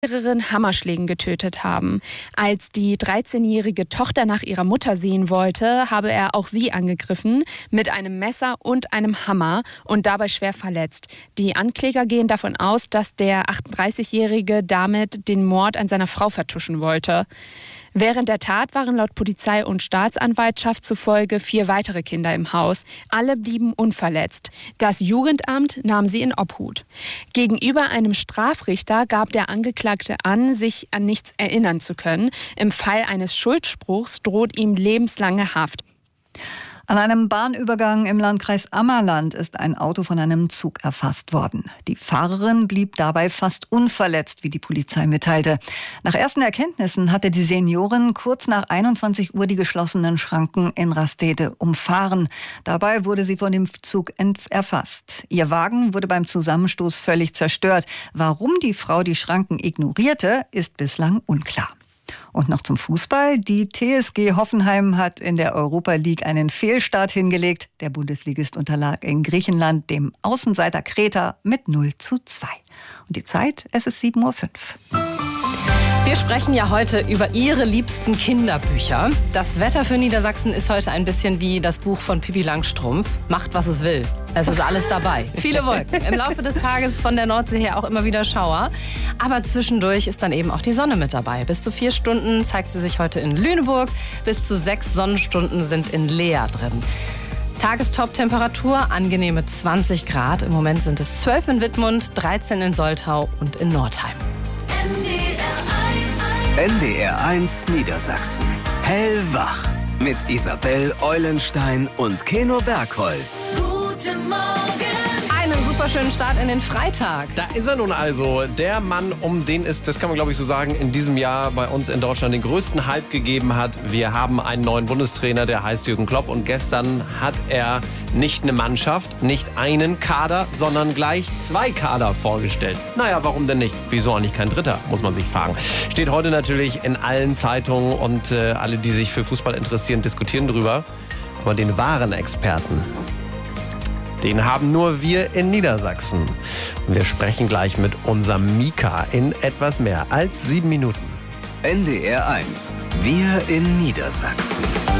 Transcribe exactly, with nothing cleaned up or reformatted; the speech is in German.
mehreren Hammerschlägen getötet haben. Als die dreizehnjährige Tochter nach ihrer Mutter sehen wollte, habe er auch sie angegriffen mit einem Messer und einem Hammer und dabei schwer verletzt. Die Ankläger gehen davon aus, dass der achtunddreißigjährige damit den Mord an seiner Frau vertuschen wollte. Während der Tat waren laut Polizei und Staatsanwaltschaft zufolge vier weitere Kinder im Haus. Alle blieben unverletzt. Das Jugendamt nahm sie in Obhut. Gegenüber einem Strafrichter gab der Angeklagte an, sich an nichts erinnern zu können. Im Fall eines Schuldspruchs droht ihm lebenslange Haft. An einem Bahnübergang im Landkreis Ammerland ist ein Auto von einem Zug erfasst worden. Die Fahrerin blieb dabei fast unverletzt, wie die Polizei mitteilte. Nach ersten Erkenntnissen hatte die Seniorin kurz nach einundzwanzig Uhr die geschlossenen Schranken in Rastede umfahren. Dabei wurde sie von dem Zug erfasst. Ihr Wagen wurde beim Zusammenstoß völlig zerstört. Warum die Frau die Schranken ignorierte, ist bislang unklar. Und noch zum Fußball. Die T S G Hoffenheim hat in der Europa League einen Fehlstart hingelegt. Der Bundesligist unterlag in Griechenland dem Außenseiter Kreta mit null zu zwei. Und die Zeit, es ist sieben Uhr fünf. Wir sprechen ja heute über Ihre liebsten Kinderbücher. Das Wetter für Niedersachsen ist heute ein bisschen wie das Buch von Pippi Langstrumpf. Macht, was es will. Es ist alles dabei. Viele Wolken. Im Laufe des Tages von der Nordsee her auch immer wieder Schauer. Aber zwischendurch ist dann eben auch die Sonne mit dabei. Bis zu vier Stunden zeigt sie sich heute in Lüneburg. Bis zu sechs Sonnenstunden sind in Leer drin. Tagestop-Temperatur, angenehme zwanzig Grad. Im Moment sind es zwölf in Wittmund, dreizehn in Soltau und in Nordheim. N D R eins Niedersachsen. Hellwach. Mit Isabel Eulenstein und Keno Bergholz. Guten Morgen. Einen superschönen Start in den Freitag. Da ist er nun also, der Mann, um den es, das kann man glaube ich so sagen, in diesem Jahr bei uns in Deutschland den größten Hype gegeben hat. Wir haben einen neuen Bundestrainer, der heißt Jürgen Klopp, und gestern hat er nicht eine Mannschaft, nicht einen Kader, sondern gleich zwei Kader vorgestellt. Naja, warum denn nicht? Wieso eigentlich kein dritter, muss man sich fragen. Steht heute natürlich in allen Zeitungen und äh, alle, die sich für Fußball interessieren, diskutieren drüber. Aber den wahren Experten, den haben nur wir in Niedersachsen. Und wir sprechen gleich mit unserem Mika in etwas mehr als sieben Minuten. N D R eins. Wir in Niedersachsen.